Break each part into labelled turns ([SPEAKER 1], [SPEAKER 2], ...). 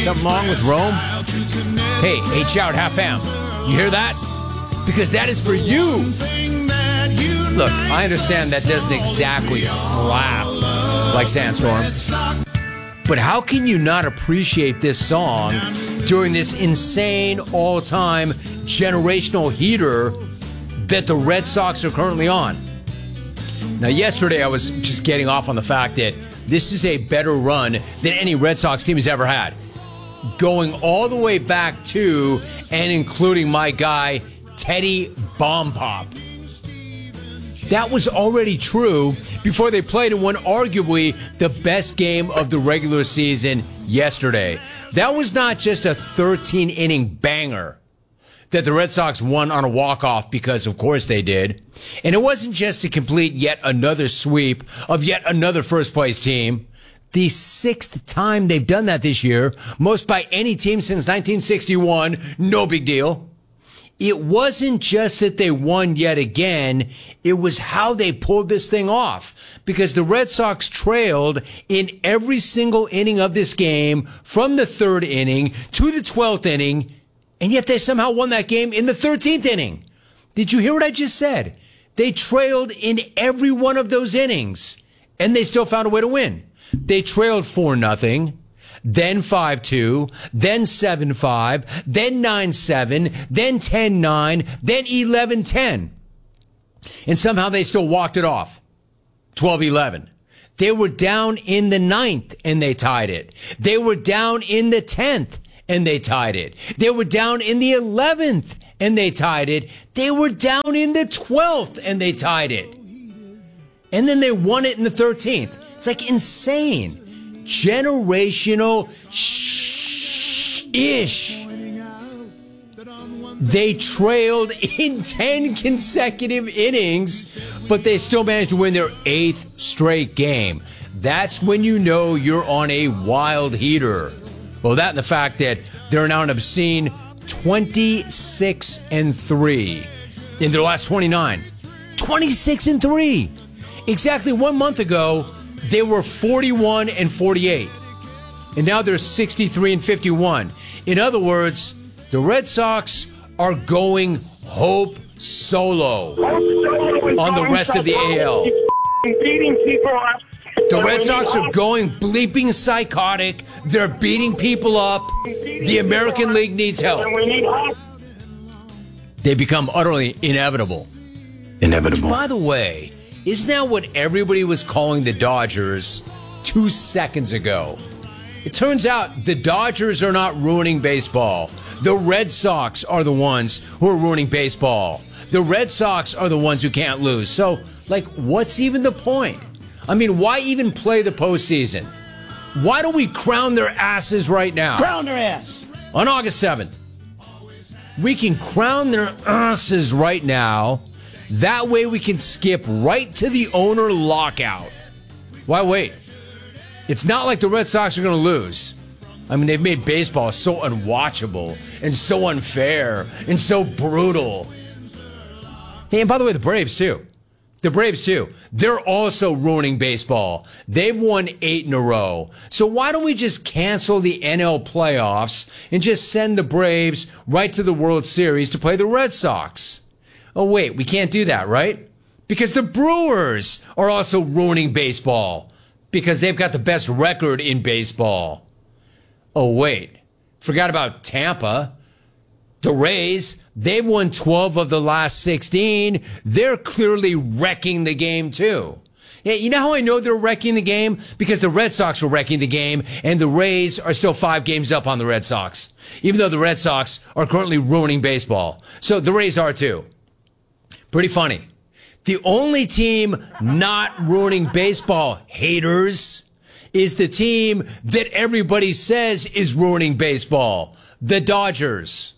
[SPEAKER 1] something wrong with Rome? Hey, H-Out Half Am. You hear that? Because that is for you. Look, I understand that doesn't exactly slap like Sandstorm. But how can you not appreciate this song during this insane all-time generational heater that the Red Sox are currently on? Now, yesterday I was just getting off on the fact that this is a better run than any Red Sox team has ever had. Going all the way back to and including my guy, Teddy Bompop. That was already true before they played in one arguably the best game of the regular season yesterday. That was not just a 13-inning banger that the Red Sox won on a walk-off, because of course they did. And it wasn't just to complete yet another sweep of yet another first-place team. The 6th time they've done that this year, most by any team since 1961. No big deal. It wasn't just that they won yet again, it was how they pulled this thing off. Because the Red Sox trailed in every single inning of this game, from the 3rd inning to the 12th inning, and yet they somehow won that game in the 13th inning. Did you hear what I just said? They trailed in every one of those innings, and they still found a way to win. They trailed 4-0. Then 5-2, then 7-5, then 9-7, then 10-9, then 11-10. And somehow they still walked it off. 12-11. They were down in the 9th and they tied it. They were down in the 10th and they tied it. They were down in the 11th and they tied it. They were down in the 12th and they tied it. And then they won it in the 13th. It's like insane. Generational ish. They trailed in 10 consecutive innings, but they still managed to win their 8th straight game. That's when you know you're on a wild heater. Well, that and the fact that they're now an obscene 26-3 in their last 29. 26-3. Exactly 1 month ago, they were 41-48. And now they're 63-51. In other words, the Red Sox are going hope solo on the rest of the AL. The Red Sox are going bleeping psychotic. They're beating people up. The American League needs help. They become utterly inevitable.
[SPEAKER 2] Inevitable.
[SPEAKER 1] By the way, isn't that what everybody was calling the Dodgers 2 seconds ago? It turns out the Dodgers are not ruining baseball. The Red Sox are the ones who are ruining baseball. The Red Sox are the ones who can't lose. So, what's even the point? I mean, why even play the postseason? Why don't we crown their asses right now?
[SPEAKER 3] Crown their ass!
[SPEAKER 1] On August 7th. We can crown their asses right now. That way we can skip right to the owner lockout. Why wait? It's not like the Red Sox are going to lose. I mean, they've made baseball so unwatchable and so unfair and so brutal. Hey, and by the way, the Braves, too. The Braves, too. They're also ruining baseball. They've won 8 in a row. So why don't we just cancel the NL playoffs and just send the Braves right to the World Series to play the Red Sox? Oh, wait, we can't do that, right? Because the Brewers are also ruining baseball because they've got the best record in baseball. Oh, wait, forgot about Tampa. The Rays, they've won 12 of the last 16. They're clearly wrecking the game, too. Yeah, you know how I know they're wrecking the game? Because the Red Sox are wrecking the game, and the Rays are still 5 games up on the Red Sox, even though the Red Sox are currently ruining baseball. So the Rays are, too. Pretty funny. The only team not ruining baseball, haters, is the team that everybody says is ruining baseball, the Dodgers.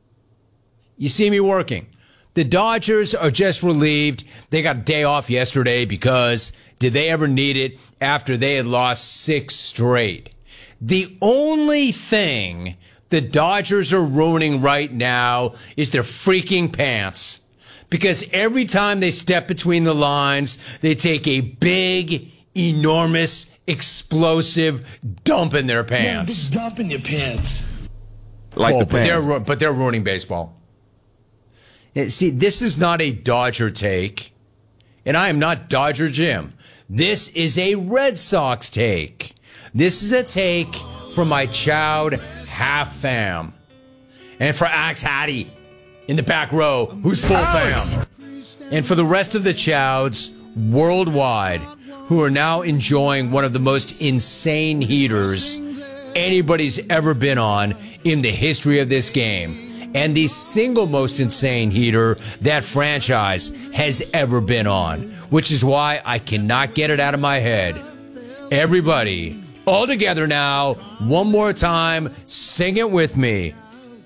[SPEAKER 1] You see me working. The Dodgers are just relieved. They got a day off yesterday because did they ever need it after they had lost 6 straight? The only thing the Dodgers are ruining right now is their freaking pants. Because every time they step between the lines, they take a big, enormous explosive dump in their pants.
[SPEAKER 2] Big dump in your pants.
[SPEAKER 3] Like the pants.
[SPEAKER 1] But they're ruining baseball. See, this is not a Dodger take, and I am not Dodger Jim. This is a Red Sox take. This is a take from my Chowd half fam. And for Axe Hattie in the back row, who's full fam. And for the rest of the Chowds worldwide, who are now enjoying one of the most insane heaters anybody's ever been on in the history of this game. And the single most insane heater that franchise has ever been on. Which is why I cannot get it out of my head. Everybody, all together now, one more time, sing it with me.